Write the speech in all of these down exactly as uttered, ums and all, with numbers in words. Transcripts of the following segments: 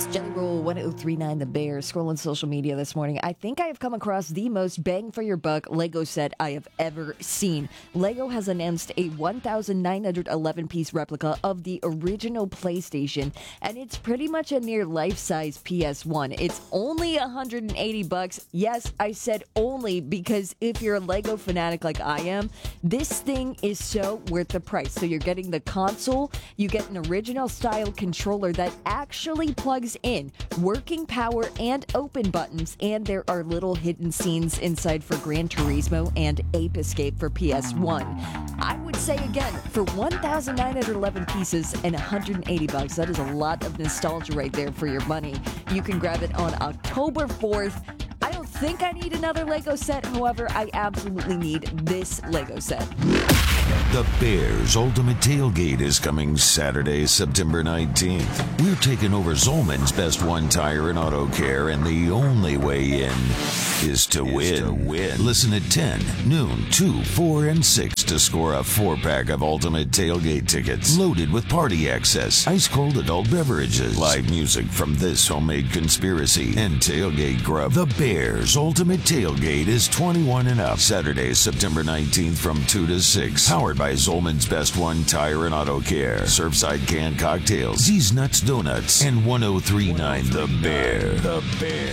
Jelly Roll one oh three point nine The Bear. Scrolling social media this morning. I think I have come across the most bang for your buck Lego set I have ever seen. Lego has announced a one thousand nine hundred eleven piece replica of the original PlayStation, and it's pretty much a near life-size P S one. It's only one hundred eighty bucks. Yes, I said only because if you're a Lego fanatic like I am, this thing is so worth the price. So you're getting the console, you get an original style controller that actually plugs in, working power and open buttons, and there are little hidden scenes inside for Gran Turismo and Ape Escape for P S one. I would say again, for one thousand nine hundred eleven pieces and one hundred eighty bucks, that is a lot of nostalgia right there for your money. You can grab it on October fourth. I don't think I need another Lego set. However, I absolutely need this Lego set. The Bears Ultimate Tailgate is coming Saturday, September nineteenth. We're taking over Zolman's Best One Tire and Auto Care, and the only way in is to, is win. to win. Listen at ten, noon, two, four, and six to score a four-pack of Ultimate Tailgate tickets loaded with party access, ice-cold adult beverages, live music from This Homemade Conspiracy, and tailgate grub. The Bears Ultimate Tailgate is twenty-one and up. Saturday, September nineteenth from two to six. Powered by Zolman's Best One Tire and Auto Care, Surfside Canned Cocktails, Z's Nuts Donuts, and one oh three point nine The Bear. The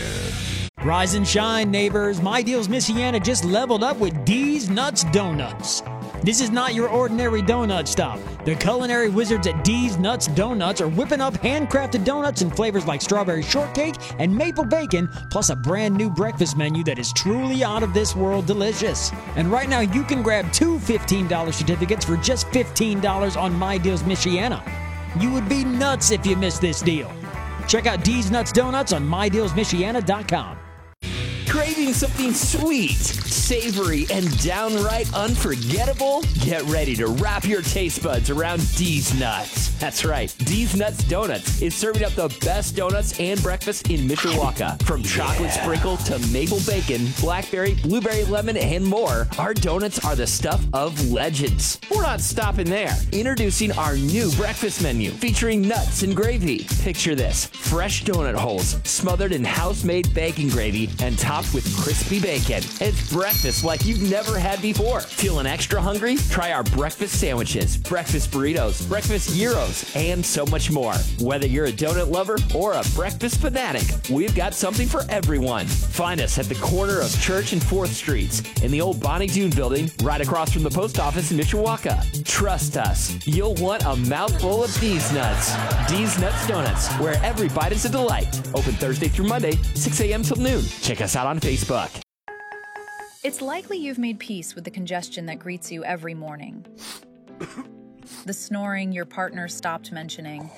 Bear. Rise and shine, neighbors. My Deals Michiana just leveled up with D's Nuts Donuts. This is not your ordinary donut stop. The culinary wizards at D's Nuts Donuts are whipping up handcrafted donuts in flavors like strawberry shortcake and maple bacon, plus a brand new breakfast menu that is truly out of this world delicious. And right now you can grab two fifteen dollars certificates for just fifteen dollars on My Deals Michiana. You would be nuts if you missed this deal. Check out D's Nuts Donuts on my deals michiana dot com. Craving something sweet, savory, and downright unforgettable? Get ready to wrap your taste buds around D's Nuts. That's right, D's Nuts Donuts is serving up the best donuts and breakfast in Mishawaka. From chocolate yeah. sprinkle to maple bacon, blackberry, blueberry lemon, and more, our donuts are the stuff of legends. We're not stopping there. Introducing our new breakfast menu featuring nuts and gravy. Picture this, fresh donut holes smothered in house-made bacon gravy and topped with crispy bacon. It's breakfast like you've never had before. Feeling extra hungry? Try our breakfast sandwiches, breakfast burritos, breakfast gyros, and so much more. Whether you're a donut lover or a breakfast fanatic, we've got something for everyone. Find us at the corner of Church and fourth Streets in the old Bonnie Doon building right across from the post office in Mishawaka. Trust us, you'll want a mouthful of D's Nuts. D's Nuts Donuts, where every bite is a delight. Open Thursday through Monday, six a.m. till noon. Check us out on Facebook. It's likely you've made peace with the congestion that greets you every morning. The snoring your partner stopped mentioning.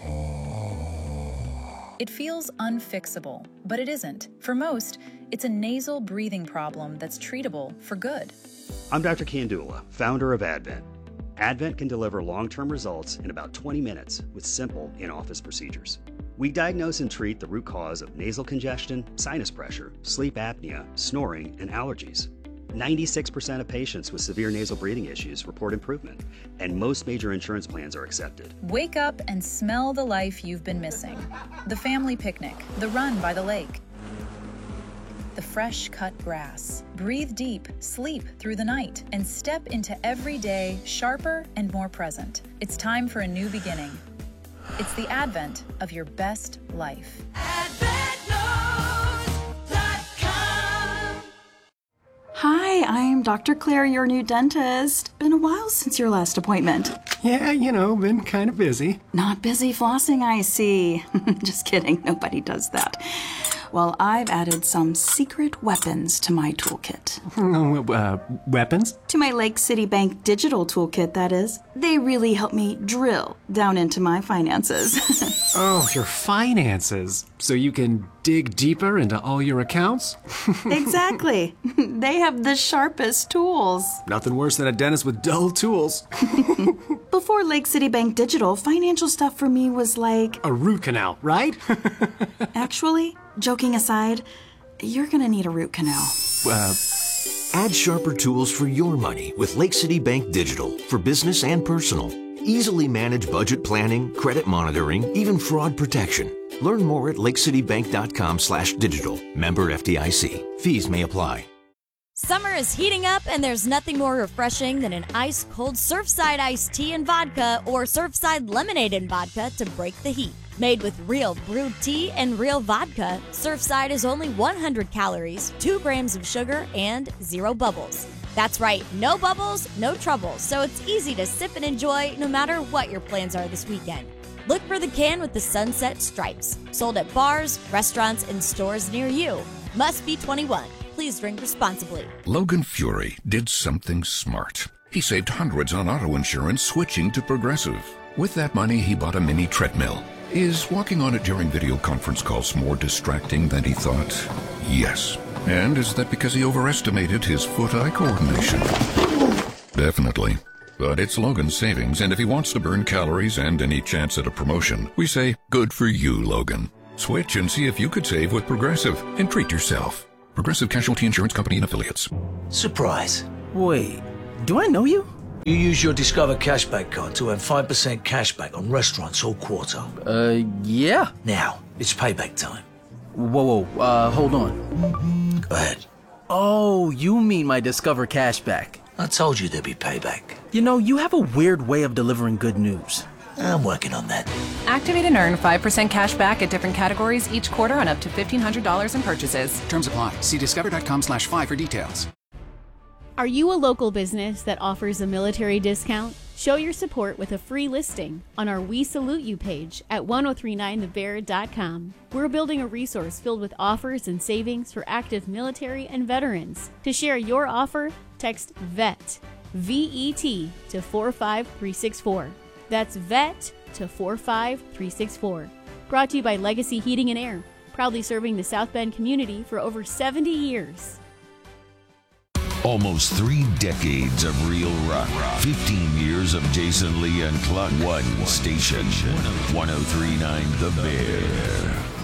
It feels unfixable, but it isn't. For most, it's a nasal breathing problem that's treatable for good. I'm Doctor Kandula, founder of Advent. Advent can deliver long-term results in about twenty minutes with simple in-office procedures. We diagnose and treat the root cause of nasal congestion, sinus pressure, sleep apnea, snoring, and allergies. ninety-six percent of patients with severe nasal breathing issues report improvement, and most major insurance plans are accepted. Wake up and smell the life you've been missing. The family picnic, the run by the lake, the fresh cut grass. Breathe deep, sleep through the night, and step into every day sharper and more present. It's time for a new beginning. It's the advent of your best life. advent knows dot com. Hi, I'm Doctor Claire, your new dentist. Been a while since your last appointment. Yeah, you know, been kind of busy. Not busy flossing, I see. Just kidding, nobody does that. Well, I've added some secret weapons to my toolkit. Uh, weapons? To my Lake City Bank digital toolkit, that is. They really help me drill down into my finances. Oh, your finances. So you can dig deeper into all your accounts? Exactly. They have the sharpest tools. Nothing worse than a dentist with dull tools. Before Lake City Bank Digital, financial stuff for me was like... a root canal, right? Actually, joking aside, you're gonna need a root canal. Uh... Add sharper tools for your money with Lake City Bank Digital for business and personal. Easily manage budget planning, credit monitoring, even fraud protection. Learn more at lakecitybank.com slash digital. Member F D I C. Fees may apply. Summer is heating up, and there's nothing more refreshing than an ice-cold Surfside iced tea and vodka or Surfside lemonade and vodka to break the heat. Made with real brewed tea and real vodka, Surfside is only one hundred calories, two grams of sugar, and zero bubbles. That's right, no bubbles, no trouble, so it's easy to sip and enjoy no matter what your plans are this weekend. Look for the can with the sunset stripes, sold at bars, restaurants, and stores near you. Must be twenty-one. Please drink responsibly. Logan Fury did something smart. He saved hundreds on auto insurance switching to Progressive. With that money, he bought a mini treadmill. Is walking on it during video conference calls more distracting than he thought? Yes. And is that because he overestimated his foot-eye coordination? Definitely. But it's Logan's savings, and if he wants to burn calories and any chance at a promotion, we say, good for you, Logan. Switch and see if you could save with Progressive and treat yourself. Progressive Casualty Insurance Company and Affiliates. Surprise. Wait, do I know you? You use your Discover Cashback card to earn five percent cashback on restaurants all quarter. Uh, yeah. Now, it's payback time. Whoa, whoa, uh, hold on. Go ahead. Oh, you mean my Discover Cashback. I told you there'd be payback. You know, you have a weird way of delivering good news. I'm working on that. Activate and earn five percent cash back at different categories each quarter on up to fifteen hundred dollars in purchases. Terms apply. See discover.com slash five for details. Are you a local business that offers a military discount? Show your support with a free listing on our We Salute You page at ten thirty-nine the bear dot com. We're building a resource filled with offers and savings for active military and veterans. To share your offer, text VET, V E T, to four five three six four. That's VET to four five three six four. Brought to you by Legacy Heating and Air, proudly serving the South Bend community for over seventy years. Almost three decades of real rock. fifteen years of Jason Lee and Clark. One station. ten thirty-nine The Bear.